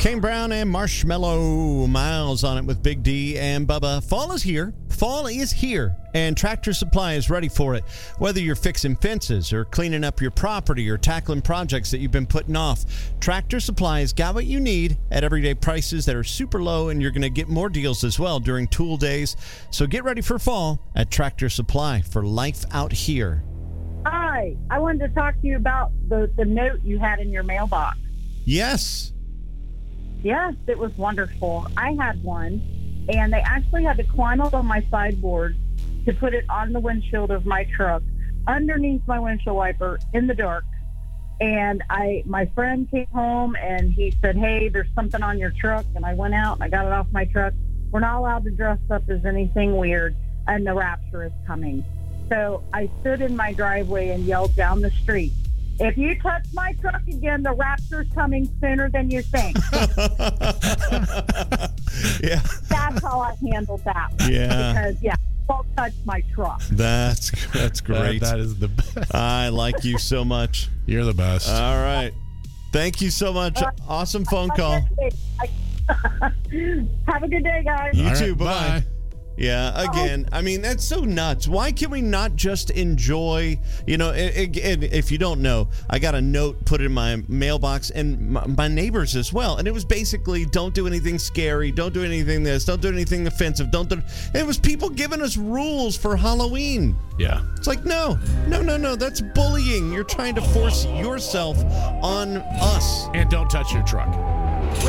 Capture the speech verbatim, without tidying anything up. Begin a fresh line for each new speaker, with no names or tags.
Kane Brown and Marshmallow Miles on it with Big D and Bubba. Fall is here. Fall is here, and Tractor Supply is ready for it. Whether you're fixing fences or cleaning up your property or tackling projects that you've been putting off, Tractor Supply has got what you need at everyday prices that are super low, and you're going to get more deals as well during tool days. So get ready for fall at Tractor Supply for life out here.
Hi, I wanted to talk to you about the, the note you had in your mailbox.
Yes.
Yes, it was wonderful. I had one, and they actually had to climb up on my sideboard to put it on the windshield of my truck, underneath my windshield wiper, in the dark. And I, my friend came home, and he said, hey, there's something on your truck. And I went out, and I got it off my truck. We're not allowed to dress up as anything weird, and the rapture is coming. So I stood in my driveway and yelled down the street, if you touch my truck again, the rapture's coming sooner than you think.
Yeah.
That's how I handled that.
Yeah.
Because, yeah, don't touch my truck.
That's that's great.
That, that is the best.
I like you so much.
You're the best.
All right. Thank you so much.
Uh,
awesome phone call.
Have a good day, guys.
You
All
too.
right,
Bye-bye.
bye.
Yeah, again, I mean, that's so nuts. Why can we not just enjoy, you know, it, it, if you don't know, I got a note put in my mailbox and my, my neighbors as well. And it was basically, don't do anything scary. Don't do anything this. Don't do anything offensive. Don't do, it was people giving us rules for Halloween.
Yeah.
It's like, no, no, no, no. That's bullying. You're trying to force yourself on us.
And don't touch your truck.